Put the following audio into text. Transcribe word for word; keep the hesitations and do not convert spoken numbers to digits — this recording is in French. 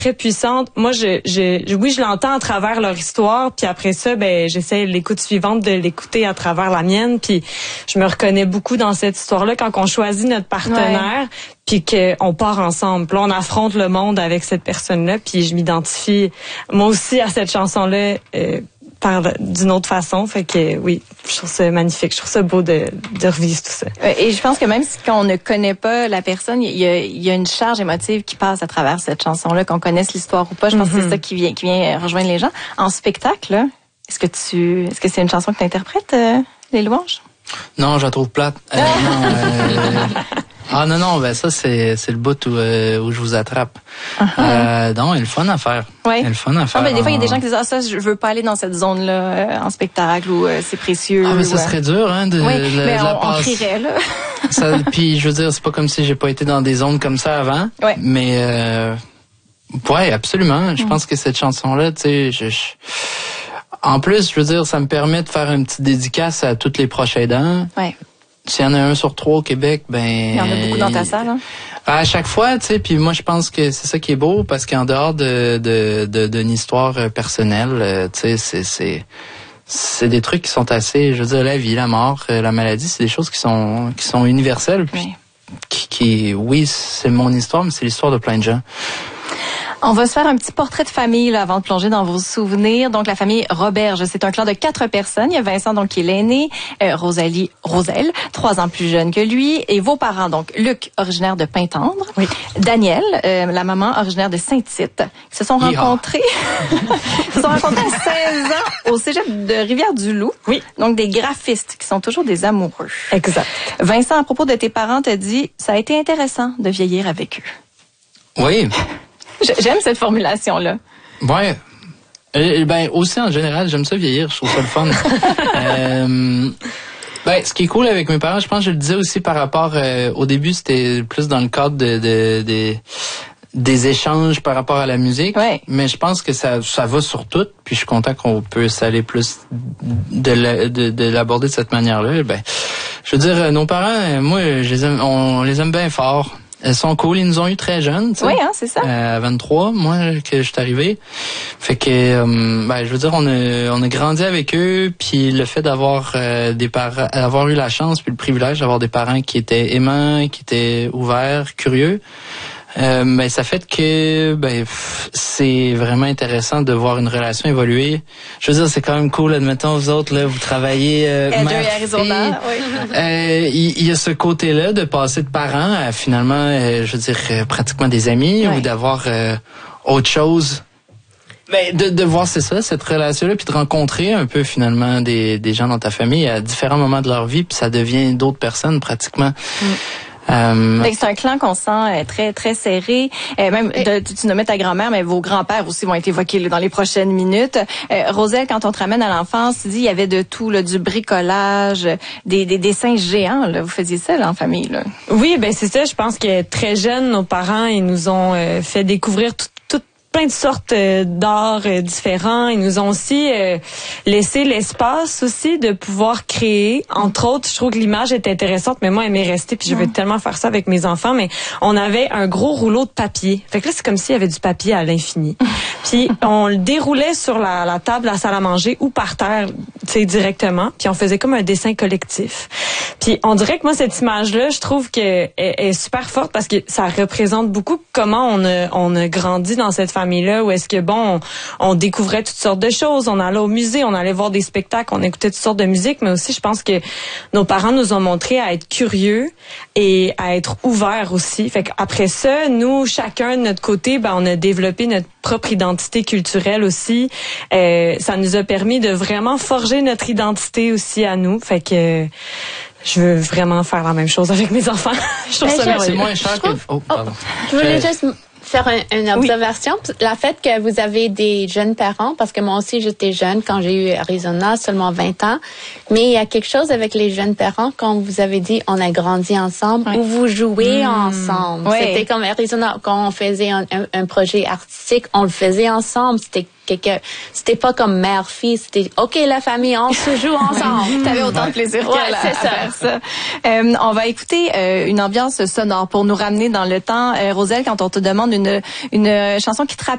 très puissante. Moi, je, je, oui, je l'entends à travers leur histoire, puis après ça, ben, j'essaie l'écoute suivante de l'écouter à travers la mienne, puis je me reconnais beaucoup dans cette histoire-là quand on choisit notre partenaire, ouais. puis qu'on part ensemble. Puis là, on affronte le monde avec cette personne-là, puis je m'identifie moi aussi à cette chanson-là. Euh, par d'une autre façon, fait que oui, je trouve ça magnifique, je trouve ça beau de, de revivre tout ça. Et je pense que même si on ne connaît pas la personne, il y a, il y a une charge émotive qui passe à travers cette chanson-là, qu'on connaisse l'histoire ou pas. Je pense mm-hmm. que c'est ça qui vient, qui vient rejoindre les gens. En spectacle, là, est-ce que tu, est-ce que c'est une chanson que tu interprètes, euh, Les Louanges? Non, je la trouve plate. Euh, non, euh... Ah non, non, ben ça, c'est, c'est le bout où, euh, où je vous attrape. Uh-huh. Euh, non, il est le fun à faire. Oui. Il est le fun à faire. Ah, ben, des fois, il y a des gens qui disent, ah, ça, je veux pas aller dans cette zone-là, euh, en spectacle, ou euh, c'est précieux. Ah, mais ça ou, serait dur, hein, de, oui, de, mais de on, la on passe. crierait, là. Ça, puis, je veux dire, c'est pas comme si j'ai pas été dans des zones comme ça avant. Ouais. Mais, euh, ouais, absolument. Je mm. pense que cette chanson-là, tu sais, je, je... en plus, je veux dire, ça me permet de faire une petite dédicace à tous les proches aidants. Ouais. S'il y en a un sur trois au Québec, ben... Il y en a beaucoup dans ta salle, hein? À chaque fois, tu sais, puis moi, je pense que c'est ça qui est beau, parce qu'en dehors de, de, de, d'une histoire personnelle, tu sais, c'est, c'est, c'est des trucs qui sont assez, je veux dire, la vie, la mort, la maladie, c'est des choses qui sont, qui sont universelles, puis oui. qui, qui, oui, c'est mon histoire, mais c'est l'histoire de plein de gens. On va se faire un petit portrait de famille là, avant de plonger dans vos souvenirs. Donc, la famille Roberge, c'est un clan de quatre personnes. Il y a Vincent, donc, qui est l'aîné, euh, Rosalie, Roselle, trois ans plus jeune que lui, et vos parents, donc, Luc, originaire de Pintendre, oui. Daniel, euh, la maman, originaire de Saint-Tite, qui se sont yeah. rencontrés, se sont rencontrés à seize ans au cégep de Rivière-du-Loup. Oui. Donc, des graphistes qui sont toujours des amoureux. Exact. Vincent, à propos de tes parents, t'a dit, ça a été intéressant de vieillir avec eux. Oui. J'aime cette formulation-là. Ouais. Euh, ben, aussi, en général, j'aime ça vieillir. Je trouve ça le fun. euh, ben, ce qui est cool avec mes parents, je pense que je le disais aussi par rapport... Euh, au début, c'était plus dans le cadre de, de, de, des échanges par rapport à la musique. Ouais. Mais je pense que ça, ça va sur tout. Puis je suis content qu'on peut s'aller plus de, la, de, de l'aborder de cette manière-là. Ben, je veux dire, nos parents, moi, je les aime, on les aime bien fort. Elles sont cool, ils nous ont eu très jeunes, tu sais. Oui, hein, c'est ça. Euh, à vingt-trois, moi, que je suis arrivé. Fait que, euh, ben, je veux dire, on a, on a grandi avec eux, puis le fait d'avoir euh, des parents, avoir eu la chance puis le privilège d'avoir des parents qui étaient aimants, qui étaient ouverts, curieux. Euh, ben, ça fait que ben c'est vraiment intéressant de voir une relation évoluer. Je veux dire, c'est quand même cool, admettons, vous autres, là, vous travaillez euh, Elder et Arizona, oui. Euh, il y, y a ce côté-là de passer de parents à finalement, euh, je veux dire, euh, pratiquement des amis, ouais. ou d'avoir euh, autre chose. Ben, de, de voir, c'est ça, cette relation-là, puis de rencontrer un peu, finalement, des, des gens dans ta famille à différents moments de leur vie, puis ça devient d'autres personnes, pratiquement. Mm. Euh... C'est un clan qu'on sent euh, très très serré. Euh, même de, tu, tu nommais ta grand-mère, mais vos grands-pères aussi vont être évoqués là, dans les prochaines minutes. Euh, Roselle, quand on te ramène à l'enfance, tu dis il y avait de tout, là, du bricolage, des, des dessins géants. Là. Vous faisiez ça là, en famille, là. Oui, ben c'est ça. Je pense que très jeunes, nos parents, ils nous ont euh, fait découvrir tout. Plein de sortes euh, d'arts euh, différents. Ils nous ont aussi euh, laissé l'espace aussi de pouvoir créer. Entre autres, je trouve que l'image est intéressante, mais moi, elle m'est restée, puis je veux tellement faire ça avec mes enfants, mais on avait un gros rouleau de papier. Fait que là, c'est comme s'il y avait du papier à l'infini. Puis on le déroulait sur la, la table, la salle à manger ou par terre, tu sais, directement. Puis on faisait comme un dessin collectif. Puis on dirait que moi, cette image-là, je trouve qu'elle est super forte parce que ça représente beaucoup comment on a, on a grandi dans cette famille-là, où est-ce que, bon, on, on découvrait toutes sortes de choses, on allait au musée, on allait voir des spectacles, on écoutait toutes sortes de musique, mais aussi, je pense que nos parents nous ont montré à être curieux et à être ouverts aussi. Fait qu'après ça, nous, chacun de notre côté, ben, on a développé notre propre identité culturelle aussi. Euh, ça nous a permis de vraiment forger notre identité aussi à nous. Fait que je veux vraiment faire la même chose avec mes enfants. Je trouve ça c'est moins cher que... Oh, pardon. Je voulais juste faire un, une observation. Oui. La fait que vous avez des jeunes parents, parce que moi aussi j'étais jeune quand j'ai eu Arizona, seulement vingt ans, mais il y a quelque chose avec les jeunes parents quand vous avez dit on a grandi ensemble, oui. ou vous jouez mmh. ensemble. Oui. C'était comme Arizona, quand on faisait un, un, un projet artistique, on le faisait ensemble. C'était quelque, c'était pas comme mère-fille, c'était OK la famille, on se joue ensemble. T'avais autant de plaisir ouais, qu'elle c'est à faire ça. Euh, on va écouter euh, une ambiance sonore pour nous ramener dans le temps. Euh, Roselle, quand on te demande une une chanson qui te rappelle